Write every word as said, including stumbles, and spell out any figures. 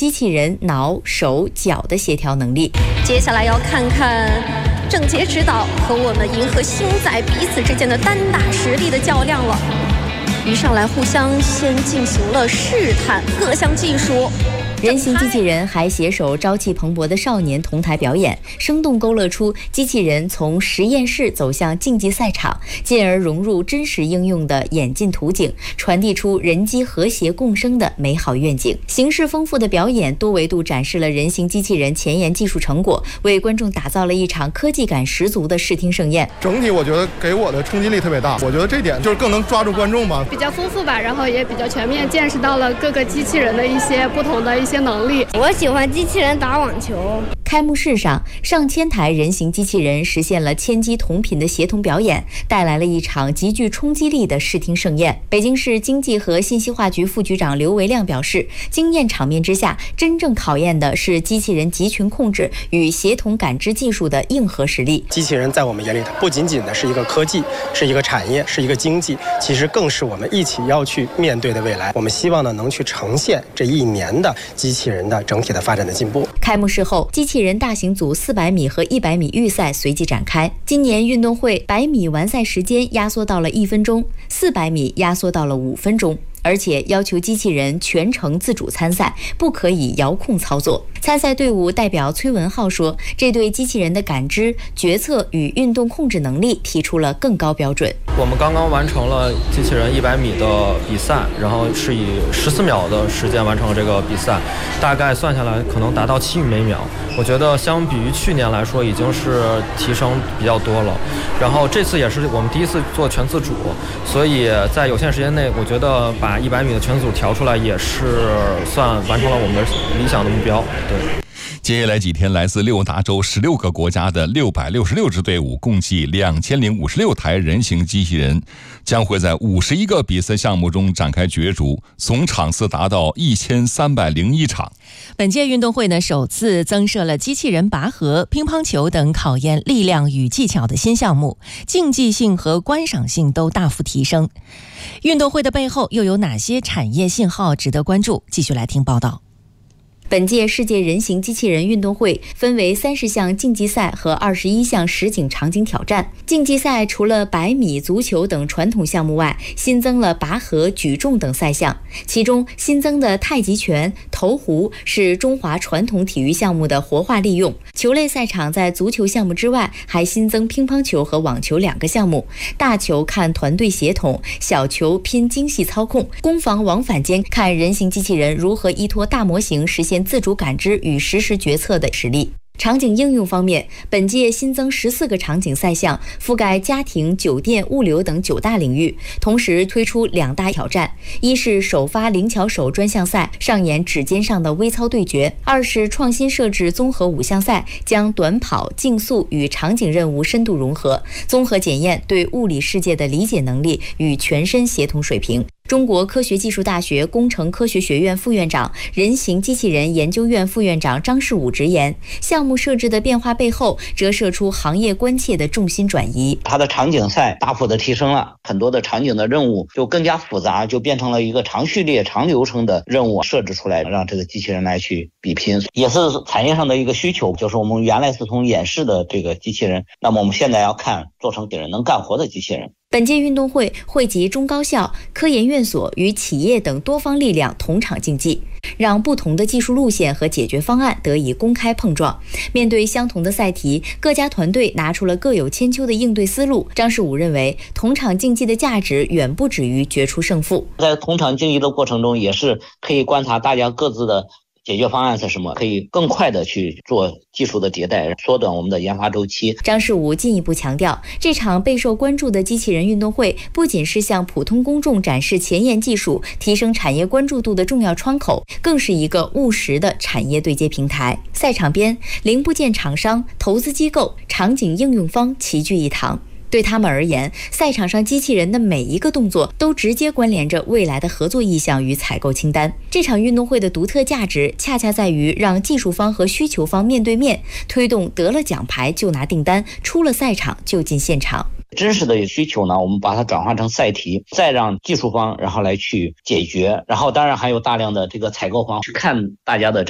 机器人脑、手、脚的协调能力。 接下来要看看郑洁指导和我们银河星仔彼此之间的单打实力的较量了。一上来互相先进行了试探各项技术。 人形机器人还携手朝气蓬勃的少年同台表演，生动勾勒出机器人从实验室走向竞技赛场，进而融入真实应用的演进图景，传递出人机和谐共生的美好愿景。形式丰富的表演多维度展示了人形机器人前沿技术成果，为观众打造了一场科技感十足的视听盛宴。 整体我觉得给我的冲击力特别大，我觉得这点就是更能抓住观众嘛， 比较丰富吧，然后也比较全面，见识到了各个机器人的一些不同的一些能力。 我喜欢机器人打网球。 开幕式上，上千台人形机器人实现了千机同频的协同表演，带来了一场极具冲击力的视听盛宴。北京市经济和信息化局副局长刘维亮表示，惊艳场面之下，真正考验的是机器人集群控制与协同感知技术的硬核实力。 机器人在我们眼里，它不仅仅的是一个科技，是一个产业，是一个经济，其实更是我们一起要去面对的未来。我们希望呢，能去呈现这一年的机器人的整体的发展的进步。 开幕式后，机器人大型组四百米和一百米预赛随即展开。今年运动会百米完赛时间压缩到了一分钟，四百米压缩到了五分钟。而且要求机器人全程自主参赛，不可以遥控操作。参赛队伍代表崔文浩说，这对机器人的感知、决策与运动控制能力提出了更高标准。 我们刚刚完成了机器人一百米的比赛，然后是以十四秒的时间完成了这个比赛，大概算下来可能达到七米每秒。我觉得相比于去年来说，已经是提升比较多了。然后这次也是我们第一次做全自主，所以在有限时间内，我觉得把把一百米的全自主调出来，也是算完成了我们的理想的目标。对。 接下来几天，来自六大洲十六个国家的六百六十六支队伍，共计两千零五十六台人形机器人，将会在五十一个比赛项目中展开角逐，总场次达到一千三百零一场。 本届运动会呢，首次增设了机器人拔河、乒乓球等考验力量与技巧的新项目，竞技性和观赏性都大幅提升。运动会的背后又有哪些产业信号值得关注？继续来听报道。 本届世界人形机器人运动会分为三十项竞技赛和二十一项实景场景挑战。竞技赛除了百米、足球等传统项目外，新增了拔河、举重等赛项。其中新增的太极拳、投壶是中华传统体育项目的活化利用。球类赛场在足球项目之外，还新增乒乓球和网球两个项目。大球看团队协同，小球拼精细操控，攻防往返间看人形机器人如何依托大模型实现自主感知与实时决策的实力。场景应用方面，本届新增十四个场景赛项，覆盖家庭、酒店、物流等九大领域，同时推出两大挑战：一是首发灵巧手专项赛，上演指尖上的微操对决；二是创新设置综合五项赛，将短跑、竞速与场景任务深度融合，综合检验对物理世界的理解能力与全身协同水平。中国科学技术大学工程科学学院副院长、人形机器人研究院副院长张世武直言，项目设置的变化背后折射出行业关切的重心转移。 它的场景赛大幅的提升了，很多的场景的任务就更加复杂，就变成了一个长序列、长流程的任务设置出来，让这个机器人来去比拼，也是产业上的一个需求。就是我们原来是从演示的这个机器人，那么我们现在要看做成给人能干活的机器人。 本届运动会汇集中高校、科研院所与企业等多方力量同场竞技，让不同的技术路线和解决方案得以公开碰撞。面对相同的赛题，各家团队拿出了各有千秋的应对思路。张世武认为，同场竞技的价值远不止于决出胜负。 在同场竞技的过程中，也是可以观察大家各自的解决方案是什么，可以更快的去做技术的迭代，缩短我们的研发周期。 张世武进一步强调，这场备受关注的机器人运动会不仅是向普通公众展示前沿技术、提升产业关注度的重要窗口，更是一个务实的产业对接平台。赛场边，零部件厂商、投资机构、场景应用方齐聚一堂。对他们而言，赛场上机器人的每一个动作都直接关联着未来的合作意向与采购清单。这场运动会的独特价值恰恰在于让技术方和需求方面对面，推动得了奖牌就拿订单，出了赛场就进现场。 真实的需求呢，我们把它转化成赛题，再让技术方然后来去解决，然后当然还有大量的这个采购方去看大家的